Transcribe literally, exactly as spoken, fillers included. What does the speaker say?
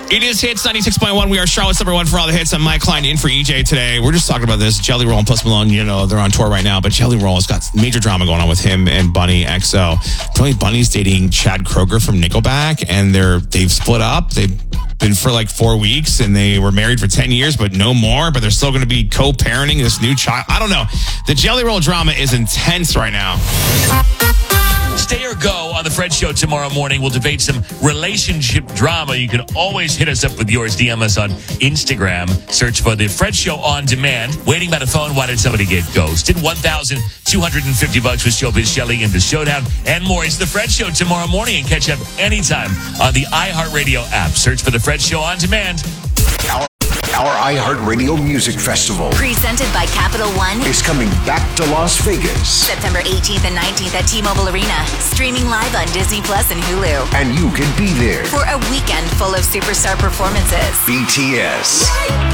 It is Hits ninety-six point one. We are Charlotte's number one for all the hits. I'm Mike Klein in for E J today. We're just talking about this. Jelly Roll and Post Malone, you know, they're on tour right now, but Jelly Roll has got major drama going on with him and Bunny X O. Apparently Bunny's dating Chad Kroeger from Nickelback, and they're, they've split up. They've been for like four weeks, and they were married for ten years, but no more. But they're still going to be co-parenting this new child. I don't know. The Jelly Roll drama is intense right now. Stay or go on The Fred Show tomorrow morning. We'll debate some relationship drama. You can always hit us up with yours. D M us on Instagram. Search for The Fred Show on demand. Waiting by the phone. Why did somebody get ghosted? one thousand two hundred fifty bucks with Showbiz Shelly in the Showdown and more. It's The Fred Show tomorrow morning, and catch up anytime on the iHeartRadio app. Search for The Fred Show on demand. Our, our iHeartRadio Music Festival, presented by Capital One, is coming back to Las Vegas. September eighteenth and nineteenth at T-Mobile Arena. Streaming live on Disney Plus and Hulu. And you can be there for a weekend full of superstar performances. B T S,